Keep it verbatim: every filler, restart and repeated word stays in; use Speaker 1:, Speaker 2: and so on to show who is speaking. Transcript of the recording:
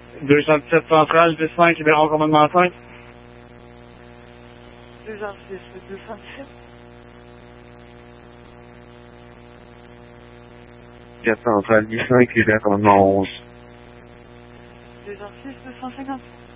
Speaker 1: deux cent dix-sept centrale, dix cinq, libéron commandement cinq.
Speaker 2: deux cent six, deux cent dix-sept.
Speaker 3: quatre centrale, dix cinq, libéron commandement onze.
Speaker 2: deux cent six, deux cent cinquante.